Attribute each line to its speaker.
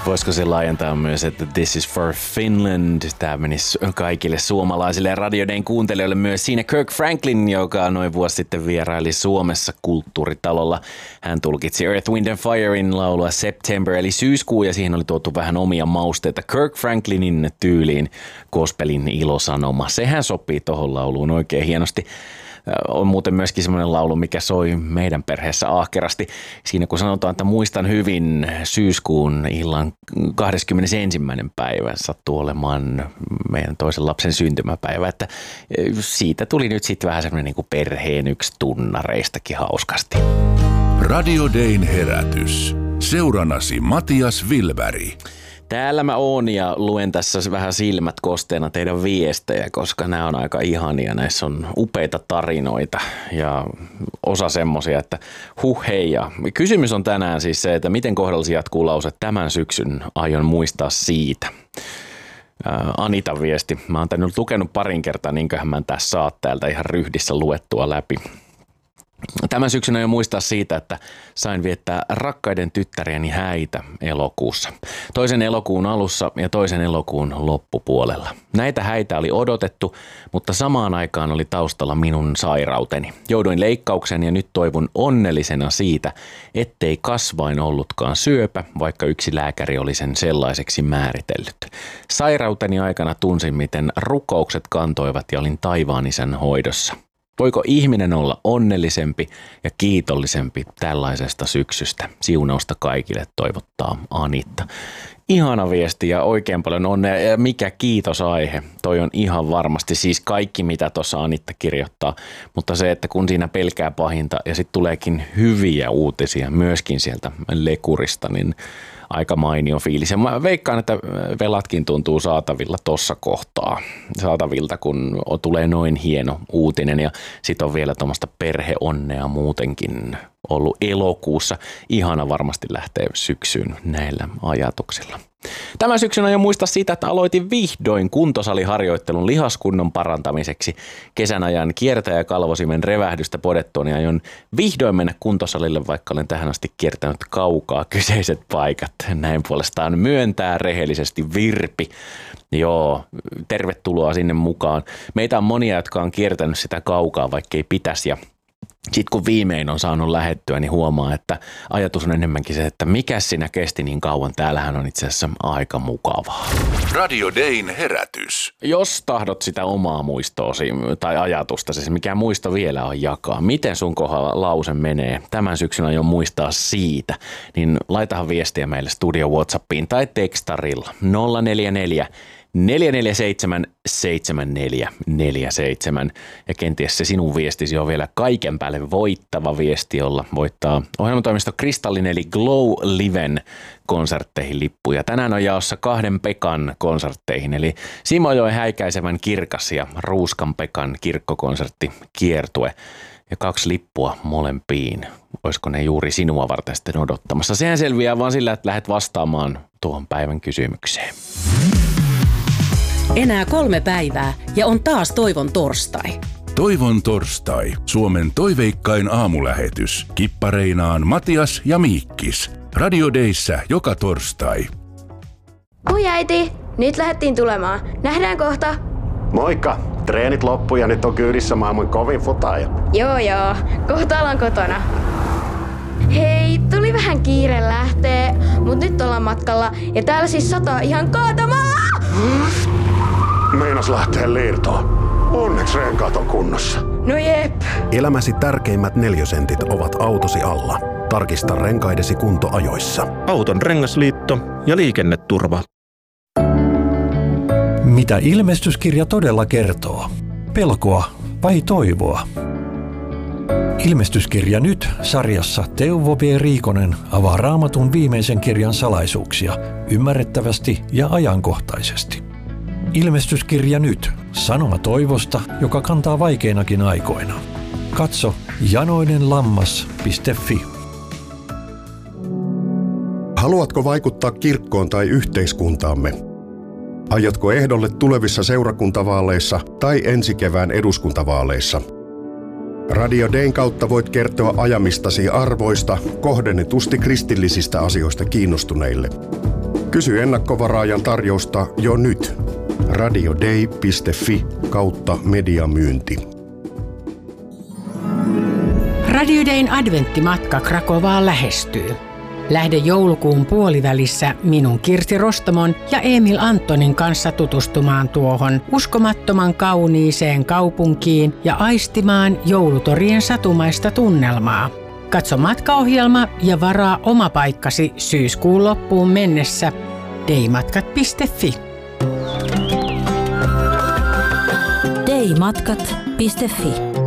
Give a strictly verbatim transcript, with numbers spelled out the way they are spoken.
Speaker 1: Voisiko se laajentaa myös, että This is for Finland. Tämä menisi kaikille suomalaisille ja Radio Dayn kuuntelijoille myös. Siinä Kirk Franklin, joka noin vuosi sitten vieraili Suomessa Kulttuuritalolla. Hän tulkitsi Earth, Wind and Firein laulua September eli syyskuu ja siihen oli tuotu vähän omia mausteita Kirk Franklinin tyyliin gospelin ilosanoma. Sehän sopii tohon lauluun oikein hienosti. On muuten myöskin semmoinen laulu, mikä soi meidän perheessä ahkerasti. Siinä kun sanotaan, että muistan hyvin syyskuun illan kahdeskymmenesensimmäinen päivä sattuu olemaan meidän toisen lapsen syntymäpäivä. Että siitä tuli nyt sitten vähän semmoinen niin kuin perheen yksi tunnareistakin hauskasti.
Speaker 2: Radio Dayn herätys. Seurannasi Matias Vilberg.
Speaker 1: Täällä mä oon ja luen tässä vähän silmät kosteena teidän viestejä, koska nämä on aika ihania. Näissä on upeita tarinoita ja osa semmosia, että huh hei. Ja kysymys on tänään siis se, että miten kohdallasi jatkuu lause tämän syksyn aion muistaa siitä. Ää, Anita viesti. Mä oon tänne nyt lukenut parin kertaa, niinköhän mä tässä saat täältä ihan ryhdissä luettua läpi. Tämän syksyn aion muistaa siitä, että sain viettää rakkaiden tyttärieni häitä elokuussa. Toisen elokuun alussa ja toisen elokuun loppupuolella. Näitä häitä oli odotettu, mutta samaan aikaan oli taustalla minun sairauteni. Jouduin leikkaukseen ja nyt toivon onnellisena siitä, ettei kasvain ollutkaan syöpä, vaikka yksi lääkäri oli sen sellaiseksi määritellyt. Sairauteni aikana tunsin, miten rukoukset kantoivat ja olin taivaan isän hoidossa. Voiko ihminen olla onnellisempi ja kiitollisempi tällaisesta syksystä? Siunausta kaikille toivottaa Anitta. Ihana viesti ja oikein paljon onnea. Ja mikä kiitosaihe. Toi on ihan varmasti siis kaikki, mitä tuossa Anitta kirjoittaa. Mutta se, että kun siinä pelkää pahinta ja sitten tuleekin hyviä uutisia myöskin sieltä lekurista, niin aika mainio fiilis. Ja mä veikkaan, että velatkin tuntuu saatavilla tossa kohtaa. Saatavilta, kun tulee noin hieno uutinen ja sit on vielä tuommoista perheonnea muutenkin ollut elokuussa. Ihana varmasti lähtee syksyyn näillä ajatuksilla. Tämän syksyn aion muistaa siitä, että aloitin vihdoin kuntosaliharjoittelun lihaskunnon parantamiseksi. Kesän ajan kiertäjäkalvosimen revähdystä podettuani aion vihdoin mennä kuntosalille, vaikka olen tähän asti kiertänyt kaukaa kyseiset paikat. Näin puolestaan myöntää rehellisesti Virpi. Joo, tervetuloa sinne mukaan. Meitä on monia, jotka on kiertänyt sitä kaukaa, vaikkei pitäisi ja sitten kun viimein on saanut lähettyä, niin huomaa, että ajatus on enemmänkin se, että mikä siinä kesti niin kauan. Täällähän on itse asiassa aika mukavaa.
Speaker 2: Radio Dayn herätys.
Speaker 1: Jos tahdot sitä omaa muistoosi tai ajatusta, siis mikä muisto vielä on jakaa, miten sun kohdalla lause menee, tämän syksyn aion muistaa siitä, niin laitahan viestiä meille studio WhatsAppiin tai tekstarilla nolla neljä neljä neljä neljä seitsemän seitsemän neljä neljä seitsemän ja kenties se sinun viestisi on vielä kaiken päälle voittava viesti, jolla voittaa ohjelmatoimisto Kristallin eli Glow Liven konsertteihin lippuja. Tänään on jaossa kahden Pekan konsertteihin eli Simojoen häikäisevän kirkas ja Ruuskan Pekan kirkkokonsertti kiertue ja kaksi lippua molempiin. Olisiko ne juuri sinua varten sitten odottamassa? Sehän selviää vaan sillä, että lähdet vastaamaan tuohon päivän kysymykseen.
Speaker 3: Enää kolme päivää ja on taas Toivon torstai.
Speaker 2: Toivon torstai. Suomen toiveikkain aamulähetys. Kippareinaan Matias ja Miikkis. Radio Dayssä joka torstai.
Speaker 4: Oi äiti, nyt lähdettiin tulemaan. Nähdään kohta.
Speaker 5: Moikka. Treenit loppu ja nyt on kyydissä maailman kovin futaaja.
Speaker 4: Joo joo, kohta ollaan kotona. Hei, tuli vähän kiire lähtee, mut nyt ollaan matkalla ja täällä siis sataa ihan kaatamalla.
Speaker 5: Meinas lähtee liirtoon. Onneksi renkaat on kunnossa.
Speaker 4: No jep.
Speaker 6: Elämäsi tärkeimmät neliösentit ovat autosi alla. Tarkista renkaidesi kunto ajoissa.
Speaker 7: Auton rengasliitto ja liikenneturva.
Speaker 8: Mitä ilmestyskirja todella kertoo? Pelkoa vai toivoa? Ilmestyskirja nyt -sarjassa Teuvo B. Riikonen avaa Raamatun viimeisen kirjan salaisuuksia ymmärrettävästi ja ajankohtaisesti. Ilmestyskirja nyt. Sanoma toivosta, joka kantaa vaikeinakin aikoina. Katso janoinenlammas piste fi.
Speaker 6: Haluatko vaikuttaa kirkkoon tai yhteiskuntaamme? Aiotko ehdolle tulevissa seurakuntavaaleissa tai ensi kevään eduskuntavaaleissa? Radio Dayn kautta voit kertoa ajamistasi arvoista kohdennetusti kristillisistä asioista kiinnostuneille. Kysy ennakkovaraajan tarjousta jo nyt. radiodei piste fi kautta mediamyynti.
Speaker 3: Radio Dayn adventtimatka Krakovaan lähestyy. Lähde joulukuun puolivälissä minun Kirsi Rostomon ja Emil Antonin kanssa tutustumaan tuohon uskomattoman kauniiseen kaupunkiin ja aistimaan joulutorien satumaista tunnelmaa. Katso matkaohjelma ja varaa oma paikkasi syyskuun loppuun mennessä deimatkat piste fi.
Speaker 9: deimatkat piste fi